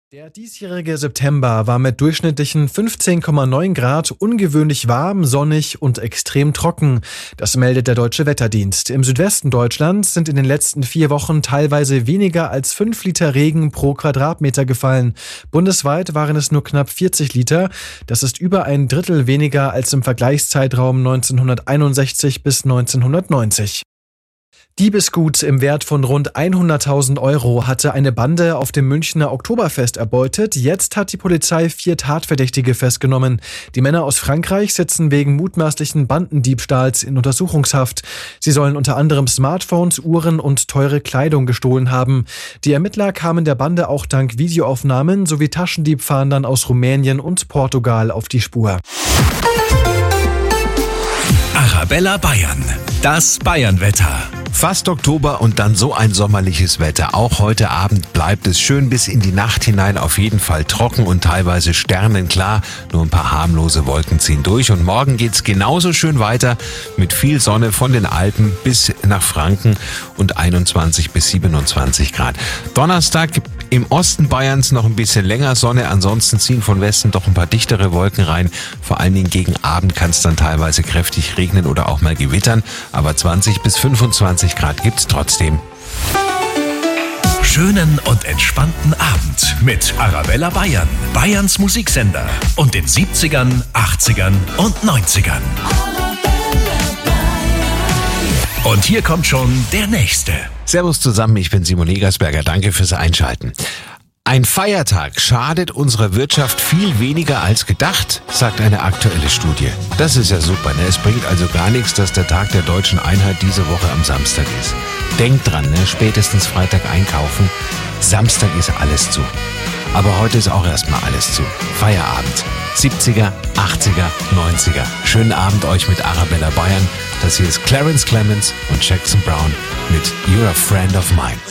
Der diesjährige September war mit durchschnittlichen 15,9 Grad ungewöhnlich warm, sonnig und extrem trocken. Das meldet der Deutsche Wetterdienst. Im Südwesten Deutschlands sind in den letzten 4 Wochen teilweise weniger als 5 Liter Regen pro Quadratmeter gefallen. Bundesweit waren es nur knapp 40 Liter. Das ist über ein Drittel weniger als im Vergleichszeitraum 1961 bis 1990. Diebesgut im Wert von rund 100.000 Euro hatte eine Bande auf dem Münchner Oktoberfest erbeutet. Jetzt hat die Polizei 4 Tatverdächtige festgenommen. Die Männer aus Frankreich sitzen wegen mutmaßlichen Bandendiebstahls in Untersuchungshaft. Sie sollen unter anderem Smartphones, Uhren und teure Kleidung gestohlen haben. Die Ermittler kamen der Bande auch dank Videoaufnahmen sowie Taschendiebfahndern aus Rumänien und Portugal auf die Spur. Arabella Bayern, das Bayernwetter. Fast Oktober und dann so ein sommerliches Wetter. Auch heute Abend bleibt es schön bis in die Nacht hinein, auf jeden Fall trocken und teilweise sternenklar. Nur ein paar harmlose Wolken ziehen durch und morgen geht's genauso schön weiter mit viel Sonne von den Alpen bis nach Franken und 21 bis 27 Grad. Donnerstag im Osten Bayerns noch ein bisschen länger Sonne, ansonsten ziehen von Westen doch ein paar dichtere Wolken rein. Vor allen Dingen gegen Abend kann es dann teilweise kräftig regnen oder auch mal gewittern, aber 20 bis 25 Grad gibt's trotzdem. Schönen und entspannten Abend mit Arabella Bayern, Bayerns Musiksender und den 70ern, 80ern und 90ern. Und hier kommt schon der Nächste. Servus zusammen, ich bin Simon Egersberger, danke fürs Einschalten. Ein Feiertag schadet unserer Wirtschaft viel weniger als gedacht, sagt eine aktuelle Studie. Das ist ja super, ne? Es bringt also gar nichts, dass der Tag der deutschen Einheit diese Woche am Samstag ist. Denkt dran, ne? Spätestens Freitag einkaufen. Samstag ist alles zu. Aber heute ist auch erstmal alles zu. Feierabend. 70er, 80er, 90er. Schönen Abend euch mit Arabella Bayern. Das hier ist Clarence Clemens und Jackson Brown mit You're a Friend of Mine.